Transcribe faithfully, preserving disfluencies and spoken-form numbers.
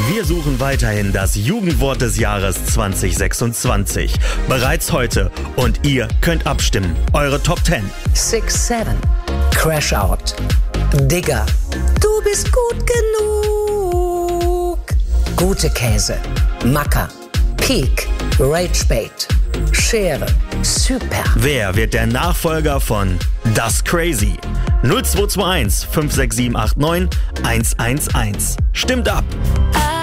Wir suchen weiterhin das Jugendwort des Jahres zwanzig sechsundzwanzig. Bereits heute. Und ihr könnt abstimmen. Eure Top zehn. six seven. Crash Out. Digger. Du bist gut genug. Gute Käse. Macker. Peak. Ragebait. Schere. Super. Wer wird der Nachfolger von Das Crazy? null zwei zwei eins fünf sechs sieben acht neun eins eins eins. Stimmt ab!